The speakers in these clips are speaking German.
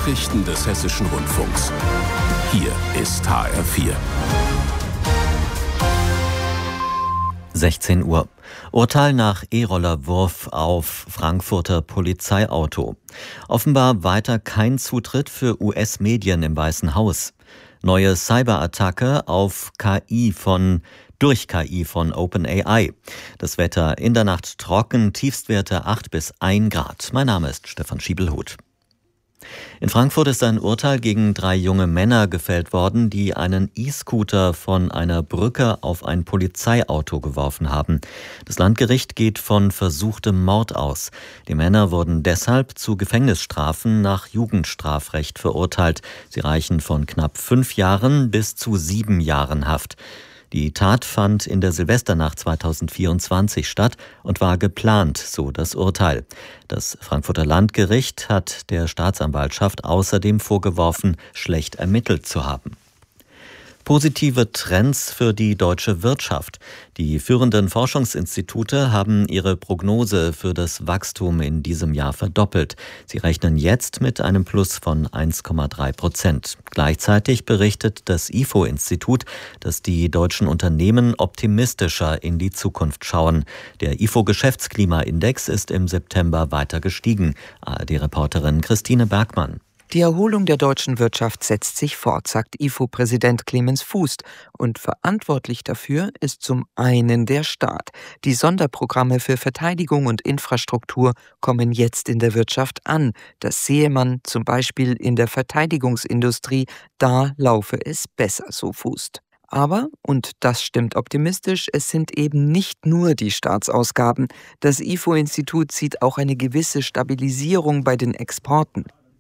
Nachrichten des Hessischen Rundfunks. Hier ist HR4. 16 Uhr. Urteil nach E-Roller-Wurf auf Frankfurter Polizeiauto. Offenbar weiter kein Zutritt für US-Medien im Weißen Haus. Neue Cyberattacke auf durch KI von OpenAI. Das Wetter in der Nacht trocken, Tiefstwerte 8 bis 1 Grad. Mein Name ist Stefan Schiebelhuth. In Frankfurt ist ein Urteil gegen 3 junge Männer gefällt worden, die einen E-Scooter von einer Brücke auf ein Polizeiauto geworfen haben. Das Landgericht geht von versuchtem Mord aus. Die Männer wurden deshalb zu Gefängnisstrafen nach Jugendstrafrecht verurteilt. Sie reichen von knapp 5 Jahren bis zu 7 Jahren Haft. Die Tat fand in der Silvesternacht 2024 statt und war geplant, so das Urteil. Das Frankfurter Landgericht hat der Staatsanwaltschaft außerdem vorgeworfen, schlecht ermittelt zu haben. Positive Trends für die deutsche Wirtschaft. Die führenden Forschungsinstitute haben ihre Prognose für das Wachstum in diesem Jahr verdoppelt. Sie rechnen jetzt mit einem Plus von 1,3%. Gleichzeitig berichtet das IFO-Institut, dass die deutschen Unternehmen optimistischer in die Zukunft schauen. Der IFO-Geschäftsklimaindex ist im September weiter gestiegen. ARD-Reporterin Christine Bergmann. Die Erholung der deutschen Wirtschaft setzt sich fort, sagt IFO-Präsident Clemens Fuß. Und verantwortlich dafür ist zum einen der Staat. Die Sonderprogramme für Verteidigung und Infrastruktur kommen jetzt in der Wirtschaft an. Das sehe man zum Beispiel in der Verteidigungsindustrie. Da laufe es besser, so Fuß. Aber, und das stimmt optimistisch, es sind eben nicht nur die Staatsausgaben. Das IFO-Institut sieht auch eine gewisse Stabilisierung bei den Exporten.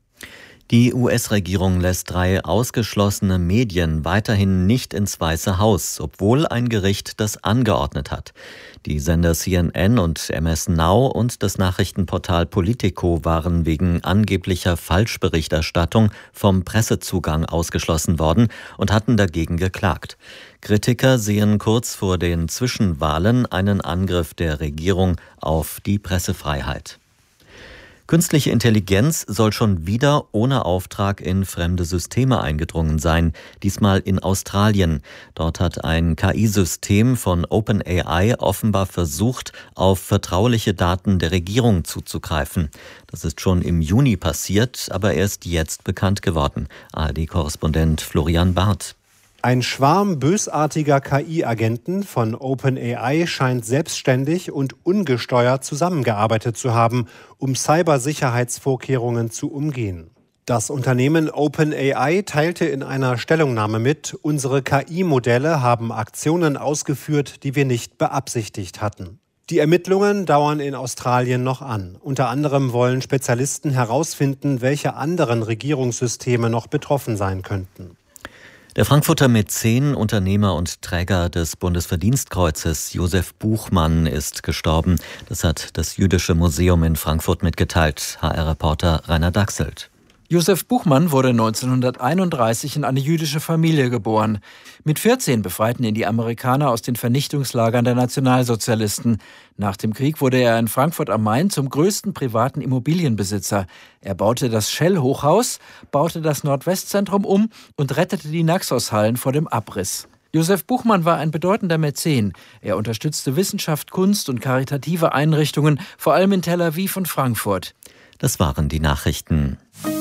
Die US-Regierung lässt 3 ausgeschlossene Medien weiterhin nicht ins Weiße Haus, obwohl ein Gericht das angeordnet hat. Die Sender CNN und MS Now und das Nachrichtenportal Politico waren wegen angeblicher Falschberichterstattung vom Pressezugang ausgeschlossen worden und hatten dagegen geklagt. Kritiker sehen kurz vor den Zwischenwahlen einen Angriff der Regierung auf die Pressefreiheit. Künstliche Intelligenz soll schon wieder ohne Auftrag in fremde Systeme eingedrungen sein, diesmal in Australien. Dort hat ein KI-System von OpenAI offenbar versucht, auf vertrauliche Daten der Regierung zuzugreifen. Das ist schon im Juni passiert, aber erst jetzt bekannt geworden. ARD-Korrespondent Florian Barth. Ein Schwarm bösartiger KI-Agenten von OpenAI scheint selbstständig und ungesteuert zusammengearbeitet zu haben, um Cybersicherheitsvorkehrungen zu umgehen. Das Unternehmen OpenAI teilte in einer Stellungnahme mit, unsere KI-Modelle haben Aktionen ausgeführt, die wir nicht beabsichtigt hatten. Die Ermittlungen dauern in Australien noch an. Unter anderem wollen Spezialisten herausfinden, welche anderen Regierungssysteme noch betroffen sein könnten. Der Frankfurter Mäzen, Unternehmer und Träger des Bundesverdienstkreuzes Josef Buchmann ist gestorben. Das hat das Jüdische Museum in Frankfurt mitgeteilt. HR-Reporter Rainer Dachselt. Josef Buchmann wurde 1931 in eine jüdische Familie geboren. Mit 14 befreiten ihn die Amerikaner aus den Vernichtungslagern der Nationalsozialisten. Nach dem Krieg wurde er in Frankfurt am Main zum größten privaten Immobilienbesitzer. Er baute das Shell-Hochhaus, baute das Nordwestzentrum um und rettete die Naxos-Hallen vor dem Abriss. Josef Buchmann war ein bedeutender Mäzen. Er unterstützte Wissenschaft, Kunst und karitative Einrichtungen, vor allem in Tel Aviv und Frankfurt. Das waren die Nachrichten.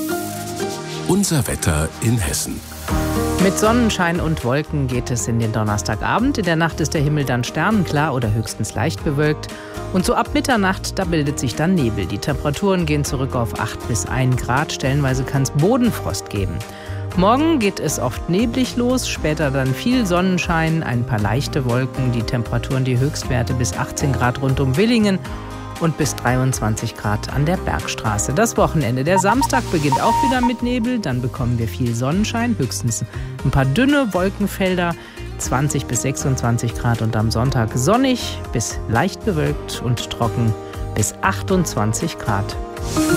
Unser Wetter in Hessen. Mit Sonnenschein und Wolken geht es in den Donnerstagabend. In der Nacht ist der Himmel dann sternenklar oder höchstens leicht bewölkt. Und so ab Mitternacht, da bildet sich dann Nebel. Die Temperaturen gehen zurück auf 8 bis 1 Grad. Stellenweise kann es Bodenfrost geben. Morgen geht es oft neblig los, später dann viel Sonnenschein, ein paar leichte Wolken. Die Temperaturen, die Höchstwerte bis 18 Grad rund um Willingen und bis 23 Grad an der Bergstraße. Das Wochenende, der Samstag, beginnt auch wieder mit Nebel. Dann bekommen wir viel Sonnenschein, höchstens ein paar dünne Wolkenfelder, 20 bis 26 Grad. Und am Sonntag sonnig bis leicht bewölkt und trocken bis 28 Grad.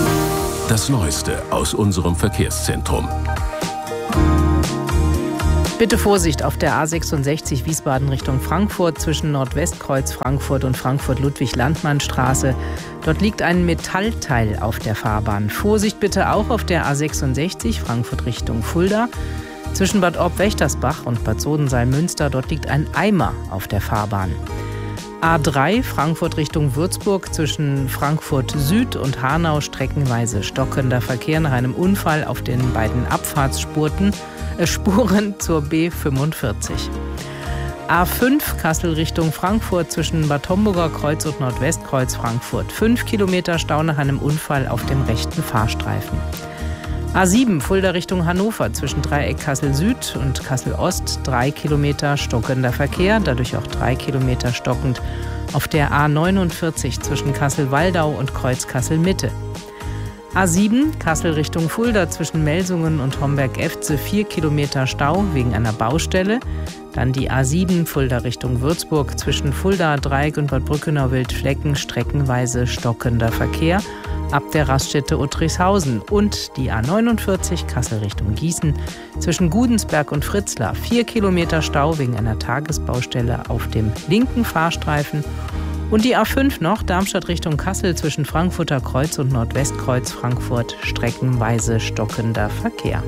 Das Neueste aus unserem Verkehrszentrum. Bitte Vorsicht auf der A66 Wiesbaden Richtung Frankfurt zwischen Nordwestkreuz Frankfurt und Frankfurt-Ludwig-Landmann-Straße. Dort liegt ein Metallteil auf der Fahrbahn. Vorsicht bitte auch auf der A66 Frankfurt Richtung Fulda. Zwischen Bad Orb-Wächtersbach und Bad Sodenseil-Münster, dort liegt ein Eimer auf der Fahrbahn. A3 Frankfurt Richtung Würzburg zwischen Frankfurt Süd und Hanau streckenweise stockender Verkehr nach einem Unfall auf den beiden Abfahrtsspuren zur B45. A5 Kassel Richtung Frankfurt zwischen Bad Homburger Kreuz und Nordwestkreuz Frankfurt. 5 Kilometer Stau nach einem Unfall auf dem rechten Fahrstreifen. A7 Fulda Richtung Hannover zwischen Dreieck Kassel Süd und Kassel Ost 3 Kilometer stockender Verkehr, dadurch auch 3 Kilometer stockend auf der A49 zwischen Kassel-Waldau und Kreuz Kassel Mitte. A7 Kassel Richtung Fulda zwischen Melsungen und Homberg-Efze 4 Kilometer Stau wegen einer Baustelle. Dann die A7 Fulda Richtung Würzburg zwischen Fulda, Dreieck und Bad Brückenau-Wildflecken streckenweise stockender Verkehr ab der Raststätte Uttrichshausen. Und die A49 Kassel Richtung Gießen zwischen Gudensberg und Fritzlar 4 Kilometer Stau wegen einer Tagesbaustelle auf dem linken Fahrstreifen. Und die A5 noch, Darmstadt Richtung Kassel zwischen Frankfurter Kreuz und Nordwestkreuz Frankfurt streckenweise stockender Verkehr.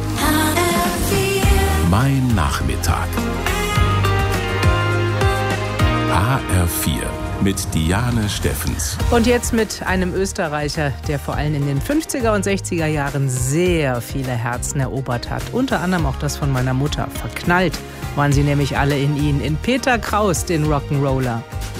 Mein Nachmittag. HR4 mit Diane Steffens. Und jetzt mit einem Österreicher, der vor allem in den 50er und 60er Jahren sehr viele Herzen erobert hat. Unter anderem auch das von meiner Mutter. Verknallt waren sie nämlich alle in ihn. In Peter Kraus, den Rock'n'Roller.